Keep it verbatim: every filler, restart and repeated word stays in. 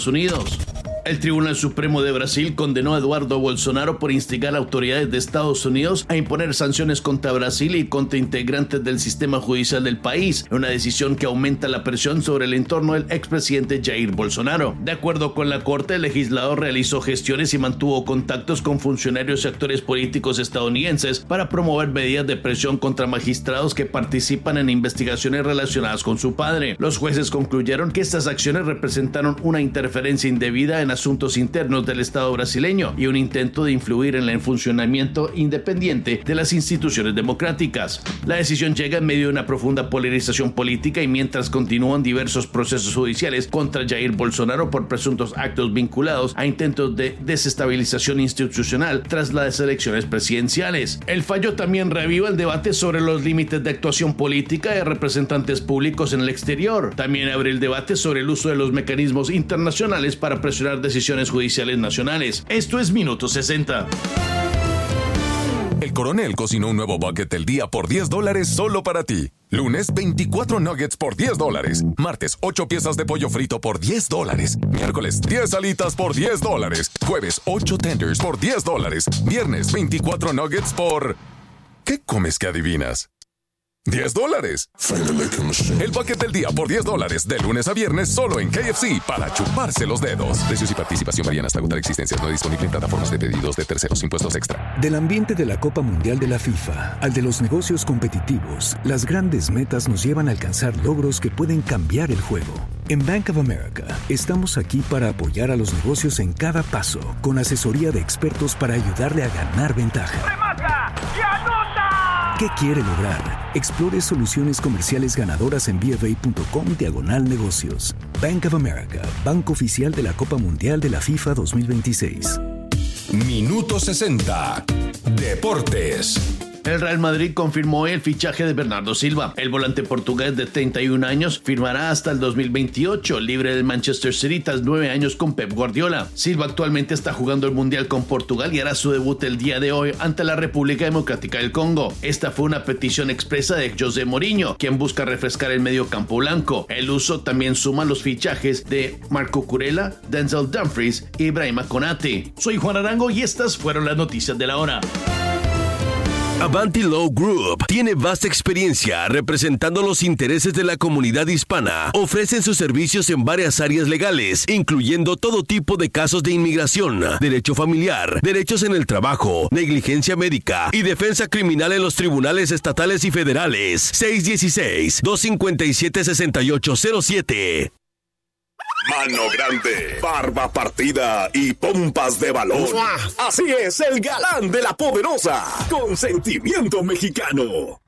Unidos. El Tribunal Supremo de Brasil condenó a Eduardo Bolsonaro por instigar a autoridades de Estados Unidos a imponer sanciones contra Brasil y contra integrantes del sistema judicial del país, una decisión que aumenta la presión sobre el entorno del expresidente Jair Bolsonaro. De acuerdo con la Corte, el legislador realizó gestiones y mantuvo contactos con funcionarios y actores políticos estadounidenses para promover medidas de presión contra magistrados que participan en investigaciones relacionadas con su padre. Los jueces concluyeron que estas acciones representaron una interferencia indebida en asuntos internos del Estado brasileño y un intento de influir en el funcionamiento independiente de las instituciones democráticas. La decisión llega en medio de una profunda polarización política y mientras continúan diversos procesos judiciales contra Jair Bolsonaro por presuntos actos vinculados a intentos de desestabilización institucional tras las elecciones presidenciales. El fallo también reaviva el debate sobre los límites de actuación política de representantes públicos en el exterior. También abre el debate sobre el uso de los mecanismos internacionales para presionar decisiones judiciales nacionales. Esto es Minuto sesenta. El Coronel cocinó un nuevo bucket del día por diez dólares solo para ti. Lunes, veinticuatro nuggets por diez dólares. Martes, ocho piezas de pollo frito por diez dólares. Miércoles, diez alitas por diez dólares. Jueves, ocho tenders por diez dólares. Viernes, veinticuatro nuggets por... ¿Qué comes que adivinas? diez dólares. El bucket del día por diez dólares de lunes a viernes solo en K F C para chuparse los dedos. Precios y participación varían hasta agotar existencias. No disponible en plataformas de pedidos de terceros. Impuestos extra. Del ambiente de la Copa Mundial de la FIFA al de los negocios competitivos, las grandes metas nos llevan a alcanzar logros que pueden cambiar el juego. En Bank of America estamos aquí para apoyar a los negocios en cada paso, con asesoría de expertos para ayudarle a ganar ventaja. ¡Remata y anota! ¿Qué quiere lograr? Explore soluciones comerciales ganadoras en bfa.com diagonal negocios. Bank of America, banco oficial de la Copa Mundial de la FIFA dos mil veintiséis. Minuto sesenta. Deportes. El Real Madrid confirmó hoy el fichaje de Bernardo Silva. El volante portugués de treinta y un años firmará hasta el dos mil veintiocho, libre del Manchester City tras nueve años con Pep Guardiola. Silva actualmente está jugando el Mundial con Portugal y hará su debut el día de hoy ante la República Democrática del Congo. Esta fue una petición expresa de José Mourinho, quien busca refrescar el medio campo blanco. El uso también suma los fichajes de Marco Kurela, Denzel Dumfries y Brahima Konate. Soy Juan Arango y estas fueron las noticias de la hora. Avanti Law Group tiene vasta experiencia representando los intereses de la comunidad hispana. Ofrecen sus servicios en varias áreas legales, incluyendo todo tipo de casos de inmigración, derecho familiar, derechos en el trabajo, negligencia médica y defensa criminal en los tribunales estatales y federales. seis uno seis, dos cinco siete, seis ocho cero siete. Mano grande, barba partida y pompas de balón. Así es el galán de la poderosa, con sentimiento mexicano.